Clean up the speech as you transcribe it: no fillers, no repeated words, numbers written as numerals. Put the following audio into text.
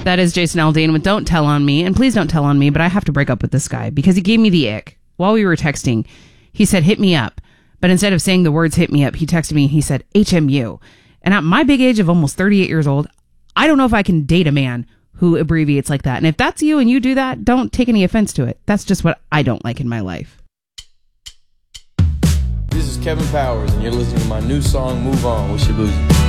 That is Jason Aldean with Don't Tell on Me. And please don't tell on me, but I have to break up with this guy because he gave me the ick. While we were texting, he said, hit me up. But instead of saying the words hit me up, he texted me, he said, HMU. And at my big age of almost 38 years old, I don't know if I can date a man who abbreviates like that. And if that's you and you do that, don't take any offense to it. That's just what I don't like in my life. This is Kevin Powers, and you're listening to my new song, Move On with Shabuzi.